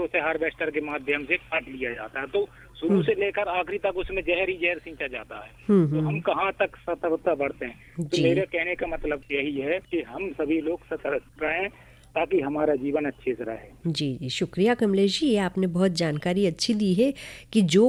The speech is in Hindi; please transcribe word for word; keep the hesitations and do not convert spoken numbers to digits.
उसे हार्वेस्टर के माध्यम से काट लिया जाता है। तो शुरू से लेकर आखिरी तक उसमें जहर ही जहर सिंचा जाता है। तो हम कहाँ तक सतर्कता बरतें? तो मेरे कहने का मतलब यही है कि हम सभी लोग सतर्क रहें ताकि हमारा जीवन अच्छे से रहे। जी जी, शुक्रिया कमलेश जी, ये आपने बहुत जानकारी अच्छी दी है कि जो